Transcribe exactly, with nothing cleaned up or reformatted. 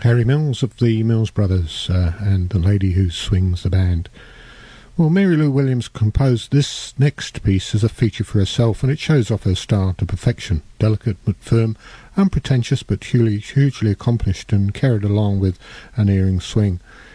Harry Mills of the Mills Brothers uh, and the lady who swings the band. Well, Mary Lou Williams composed this next piece as a feature for herself, and it shows off her style to perfection. Delicate but firm, unpretentious but hugely, hugely accomplished and carried along with an earring swing.